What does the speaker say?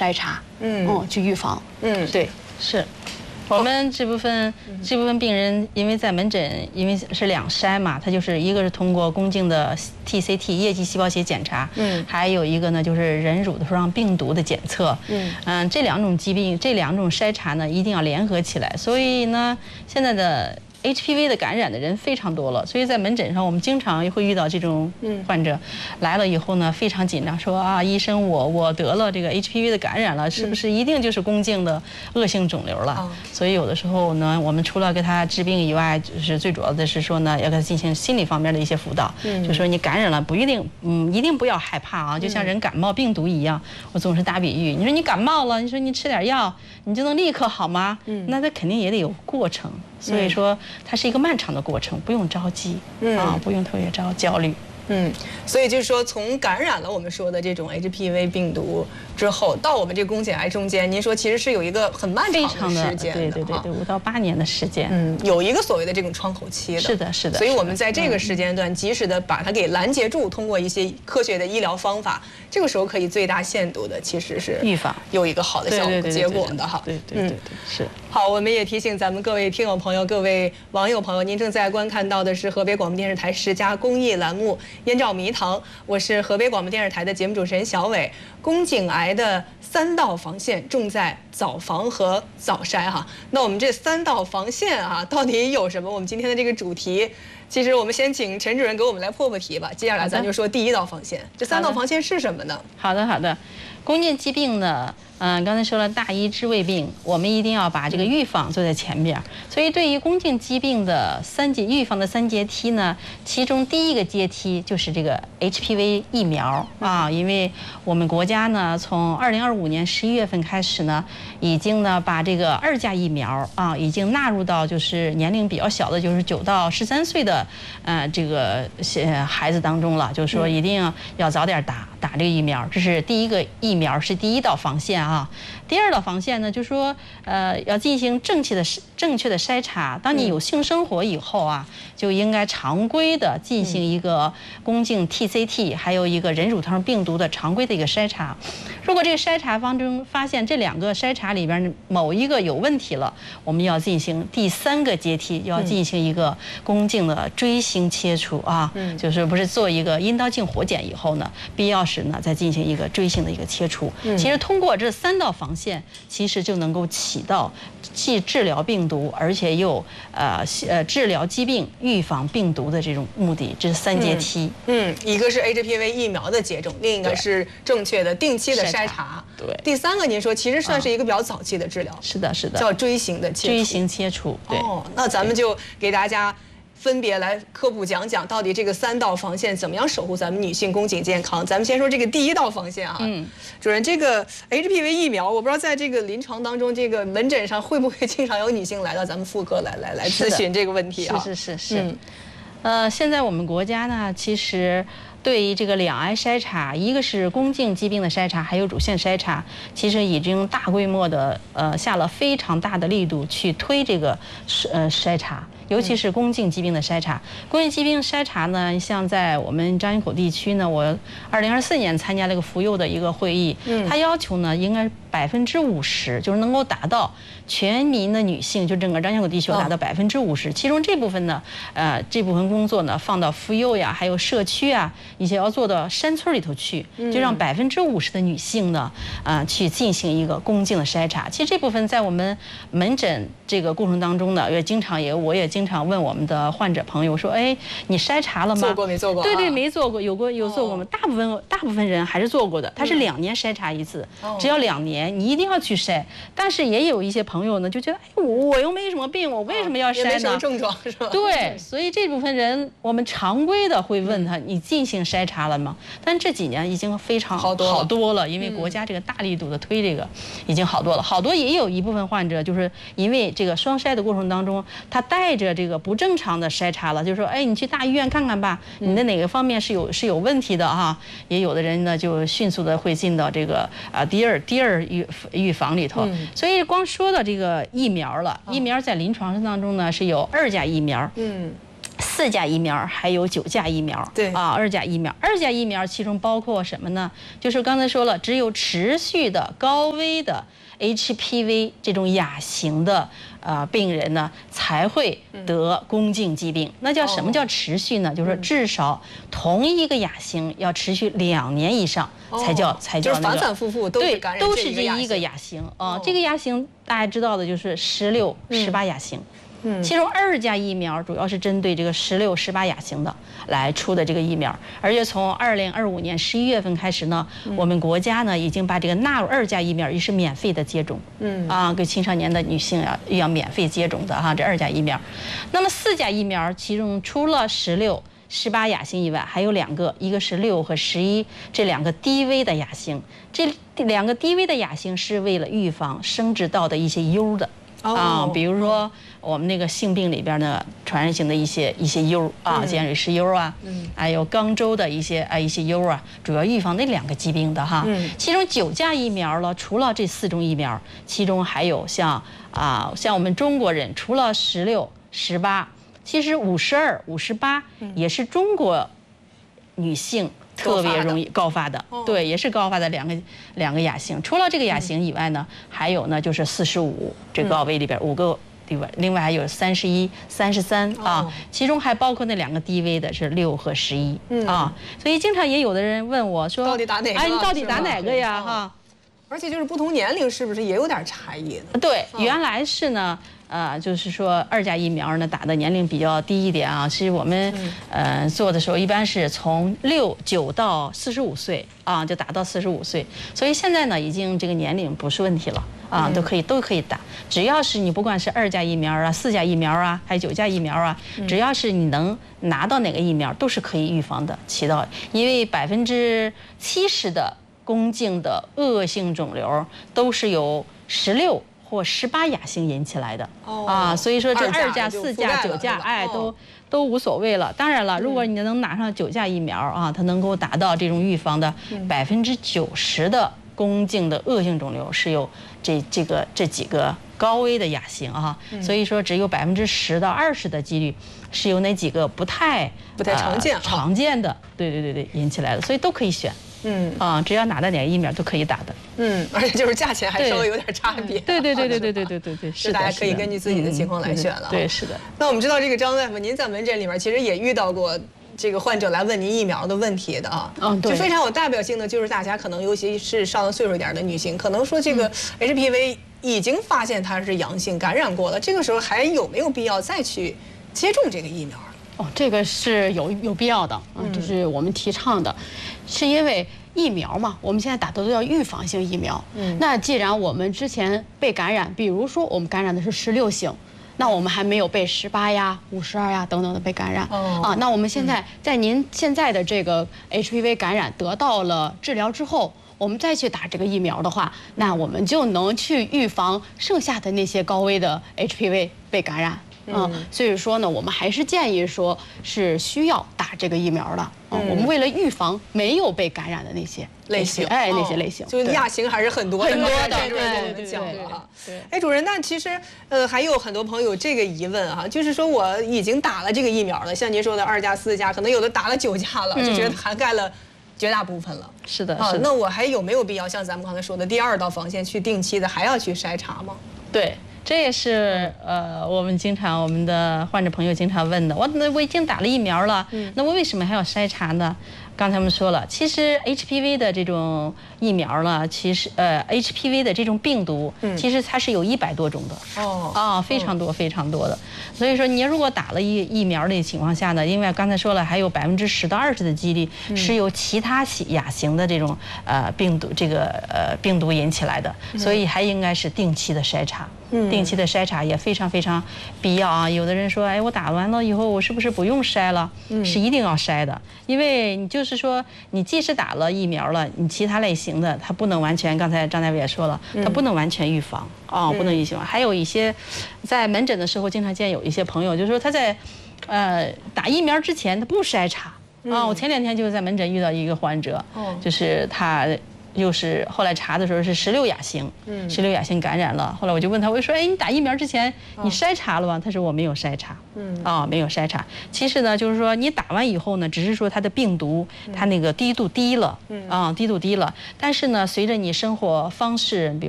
筛查，去预防。对，是。我们这部分病人，因为在门诊，因为是两筛嘛，它就是一个是通过宫颈的 TCT 液基细胞学检查，还有一个呢就是人乳头上病毒的检测，这两种疾病这两种筛查呢一定要联合起来，所以呢现在的HPV 的感染的人非常多了，所以在门诊上我们经常会遇到这种患者来了以后呢，非常紧张，说啊，医生我得了这个 HPV 的感染了，是不是一定就是宫颈的恶性肿瘤了？所以有的时候呢，我们除了给他治病以外，就是最主要的是说呢，要给他进行心理方面的一些辅导，就说你感染了不一定，一定不要害怕啊，就像人感冒病毒一样，我总是打比喻，你说你感冒了，你说你吃点药，你就能立刻好吗？那它肯定也得有过程。所以说，它是一个漫长的过程，不用着急不用特别焦虑。 所以就是说，从感染了我们说的这种 HPV 病毒之后，到我们这个宫颈癌中间，您说其实是有一个很漫长的时间的， 对，5到8年的时间， 有一个所谓的这种窗口期的， 是的。 所以我们在这个时间段及时的把它给拦截住，通过一些科学的医疗方法，这个时候可以最大限度的其实是预防， 有一个好的效果结果的哈。 对，是。 好，我们也提醒咱们各位听友朋友、各位网友朋友，您正在观看到的是河北广播电视台10佳公益栏目《燕赵迷堂》，我是河北广播电视台的节目主持人小伟。宫颈癌的3道防线重在早防和早筛哈。那我们这3道防线啊，到底有什么？我们今天的这个主题，其实我们先请陈主任给我们来破题吧。接下来咱就说第1道防线，这3道防线是什么呢？ 好的，宫颈疾病呢？刚才说了大医治未病，我们一定要把这个预防做在前边。所以对于宫颈疾病的预防的3阶梯呢，其中第1个阶梯就是这个 HPV 疫苗啊，因为我们国家呢从2025年11月份开始呢，已经呢把这个2价疫苗啊已经纳入到就是年龄比较小的，就是9到13岁的这个孩子当中了，就是说一定要早点打这个疫苗，这是第1个疫苗，是第1道防线啊。第2道防线呢，就是说，要进行正确的筛查。当你有性生活以后啊，就应该常规的进行一个宫颈 TCT， 还有一个人乳头上病毒的常规的一个筛查。如果这个筛查当中发现这2个筛查里边某一个有问题了，我们要进行第3个阶梯，要进行一个宫颈的锥形切除啊，就是不是做一个阴道镜活检以后呢，必要时呢再进行一个锥形的一个切除。其实通过这3道防线，其实就能够起到既治疗病毒，而且又治疗疾病、预防病毒的这种目的。这是3阶梯。 一个是 HPV 疫苗的接种，另一个是正确的定期的筛查。 对。 第3个您说其实算是一个比较早期的治疗。 是的， 叫锥形的切除。 锥形切除。对。 那咱们就给大家分别来科普讲讲，到底这个3道防线怎么样守护咱们女性宫颈健康。咱们先说这个第1道防线啊，主任，这个 HPV 疫苗，我不知道在这个临床当中，这个门诊上会不会经常有女性来到咱们妇科来咨询这个问题啊？ 是。现在我们国家呢，其实对于这个2癌筛查，一个是宫颈疾病的筛查，还有乳腺筛查，其实已经大规模的下了非常大的力度去推这个筛查。尤其是宫颈疾病的筛查，宫颈疾病筛查呢，像在我们张家口地区呢，我2024年参加了一个妇幼的一个会议，他要求呢，应该50%，就是能够达到全民的女性，就整个张家口地区达到50%。其中这部分呢，这部分工作呢，放到妇幼呀，还有社区啊，一些要做到山村里头去，就让50%的女性呢，去进行一个宫颈的筛查。其实这部分在我们门诊这个过程当中呢，我也经常问我们的患者朋友说，哎，你筛查了吗？ 做过没做过？ 对，没做过，有做过吗？大部分人还是做过的，他是2年筛查一次，只要2年，你一定要去筛。但是也有一些朋友呢，就觉得，哎，我又没什么病，我为什么要筛呢？ 也没什么症状是吧？ 对，所以这部分人，我们常规的会问他，你进行筛查了吗？但这几年已经非常好多了，因为国家这个大力度的推这个，已经好多了。好多也有一部分患者，就是因为这个双筛的过程当中，他带着这个不正常的筛查了，就是说，哎，你去大医院看看吧，你的哪个方面是有问题的哈。也有的人呢，就迅速的会进到这个第二预防里头。所以光说到这个疫苗了，疫苗在临床当中呢是有2价疫苗，4 4价疫苗，还有9价疫苗。 对啊 ，2价疫苗，2价疫苗其中包括什么呢？就是刚才说了，只有持续的高危的 HPV 这种亚型的病人呢，才会得宫颈疾病。那叫什么叫持续呢？就是说至少同一个亚型要持续2年以上，才叫就是反反复复都是感染都是这一个亚型啊。这个亚型大家知道的就是16、18亚型。其中2价疫苗主要是针对这个16、18亚型的来出的这个疫苗，而且从2025年11月份开始呢，我们国家呢已经把这个纳入2价疫苗，也是免费的接种，给青少年的女性要免费接种的哈，这2价疫苗。那么4价疫苗，其中除了16、18亚型以外，还有2个，一个是6和11这2个低危的亚型，这2个低危的亚型是为了预防生殖道的一些疣的。比如说我们那个性病里边呢，传染性的一些疣啊，尖锐湿疣啊，还有肛周的一些疣啊，主要预防那2个疾病的哈。其中9价疫苗了，除了这4种疫苗，其中还有像我们中国人，除了16、18，其实52、58也是中国女性特别容易高发的，对，也是高发的两个亚型。除了这个亚型以外呢，还有呢就是45这高危里边5个里边，另外还有31、33啊，其中还包括那2个低危的是6和11啊。所以经常也有的人问我说， 到底打哪个？ 哎，你到底打哪个呀？哈。 而且就是不同年龄是不是也有点差异呢？ 对，原来是呢。就是说2价疫苗呢打的年龄比较低一点啊。其实我们做的时候一般是从9到45岁啊，就打到45岁。所以现在呢，已经这个年龄不是问题了啊，都可以打。只要是你不管是2价疫苗啊、4价疫苗啊，还有9价疫苗啊，只要是你能拿到哪个疫苗，都是可以预防的，起到。因为70%的宫颈的恶性肿瘤都是由16或18亚型引起来的所以说这2价、4价、9价，都无所谓了。当然了，如果你能拿上9价疫苗啊，它能够达到这种预防的90%的宫颈的恶性肿瘤是有这几个高危的亚型啊，所以说只有10%到20%的几率是由那几个不太常见的，对引起来的，所以都可以选。只要拿到哪个疫苗都可以打的。 而且就是价钱还稍微有点差别。 对，是大家可以根据自己的情况来选了。 对，是的。 那我们知道这个张大夫，您在门诊里面其实也遇到过这个患者来问您疫苗的问题的啊。 对。 就非常有代表性的，就是大家可能尤其是上了岁数一点的女性，可能说这个 HPV 已经发现它是阳性感染过了，这个时候还有没有必要再去接种这个疫苗？ 这个是有必要的，就是我们提倡的，是因为疫苗嘛，我们现在打的都叫预防性疫苗。那既然我们之前被感染，比如说我们感染的是16型，那我们还没有被18呀、52呀等等的被感染那我们现在在您现在的这个 HPV 感染得到了治疗之后，我们再去打这个疫苗的话，那我们就能去预防剩下的那些高危的 HPV 被感染。所以说呢，我们还是建议说是需要打这个疫苗的。我们为了预防没有被感染的那些类型， 那些类型， 就亚型还是很多的。 对， 讲了哈。哎，主任，那其实还有很多朋友有这个疑问哈，就是说我已经打了这个疫苗了，像您说的2价、4价，可能有的打了9价了，就觉得涵盖了绝大部分了。 是的， 那我还有没有必要像咱们刚才说的第2道防线去定期的还要去筛查吗？ 对。这也是我们的患者朋友经常问的，我已经打了疫苗了，那我为什么还要筛查呢？刚才我们说了，其实 HPV 的这种疫苗呢，其实HPV 的这种病毒，其实它是有100多种的非常多的。所以说，你如果打了疫苗的情况下呢，因为刚才说了，还有10%到20%的几率是由其他亚型的这种病毒引起来的，所以还应该是定期的筛查。定期的筛查也非常必要啊！有的人说，哎，我打完了以后，我是不是不用筛了？是一定要筛的，因为你就是说，你即使打了疫苗了，你其他类型的它不能完全，刚才张大夫也说了，它不能完全预防不能预防。还有一些在门诊的时候，经常见有一些朋友，就是说他在打疫苗之前他不筛查我前2天就在门诊遇到一个患者，就是他又是后来查的时候是16亚型，16亚型感染了。后来我就问他，我就说，哎，你打疫苗之前你筛查了吗？他说我没有筛查，没有筛查。其实呢，就是说你打完以后呢，只是说它的病毒它那个低度低了，低度低了。但是呢，随着你生活方式，比如